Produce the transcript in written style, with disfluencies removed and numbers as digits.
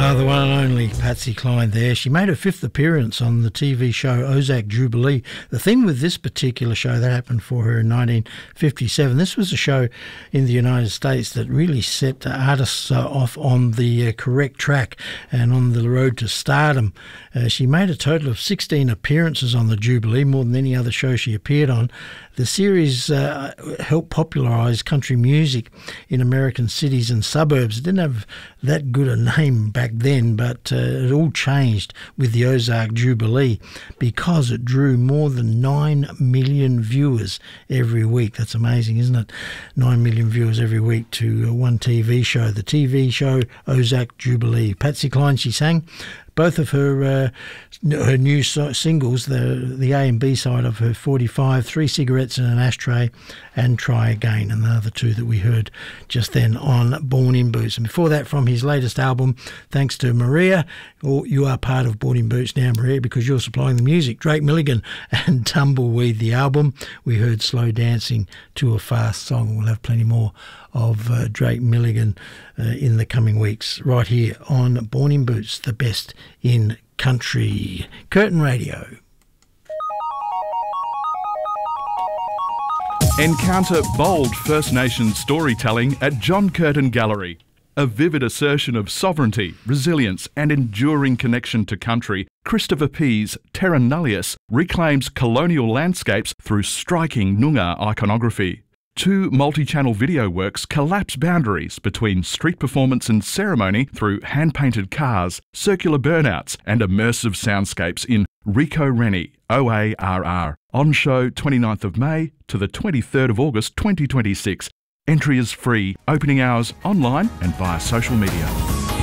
The one and only Patsy Cline there. She made her 5th appearance on the TV show Ozark Jubilee. The thing with this particular show, that happened for her in 1957. This was a show in the United States that really set artists off on the correct track and on the road to stardom. She made a total of 16 appearances on the Jubilee, more than any other show she appeared on. The series helped popularise country music in American cities and suburbs. It didn't have that good a name back then, but it all changed with the Ozark Jubilee because it drew more than 9 million viewers every week. That's amazing, isn't it? 9 million viewers every week to one TV show. The TV show Ozark Jubilee. Patsy Cline, she sang both of her new singles, the A and B side of her 45, 3 Cigarettes in an Ashtray and Try Again, and the other two that we heard just then on Born in Boots. And before that, from his latest album, thanks to Maria, you are part of Born in Boots now, Maria, because you're supplying the music. Drake Milligan and Tumbleweed, the album. We heard Slow Dancing to a Fast Song. We'll have plenty more of Drake Milligan in the coming weeks, right here on Born in Boots, the best in country. Curtin Radio. Encounter bold First Nations storytelling at John Curtin Gallery. A vivid assertion of sovereignty, resilience and enduring connection to country, Christopher Pease' Terra Nullius reclaims colonial landscapes through striking Noongar iconography. 2 multi-channel video works collapse boundaries between street performance and ceremony through hand-painted cars, circular burnouts and immersive soundscapes in Rico Rennie, OARR. On show 29th of May to the 23rd of August 2026. Entry is free, opening hours online and via social media.